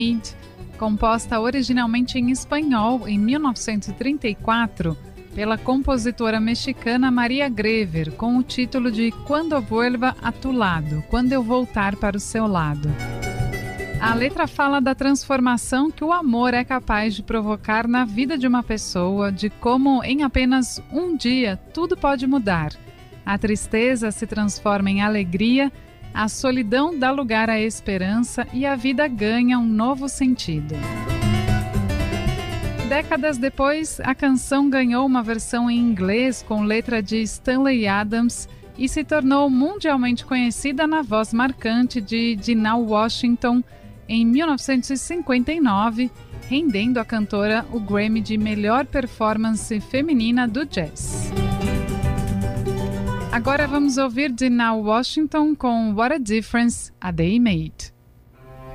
composta originalmente em espanhol em 1934 pela compositora mexicana Maria Grever, com o título de Quando Vuelva a tu lado, Quando eu voltar para o seu lado. A letra fala da transformação que o amor é capaz de provocar na vida de uma pessoa, de como em apenas um dia tudo pode mudar. A tristeza se transforma em alegria, a solidão dá lugar à esperança e a vida ganha um novo sentido. Décadas depois, a canção ganhou uma versão em inglês com letra de Stanley Adams e se tornou mundialmente conhecida na voz marcante de Dinah Washington em 1959, rendendo à cantora o Grammy de melhor performance feminina do jazz. Agora vamos ouvir Dinah Washington com What a Difference a Day Made.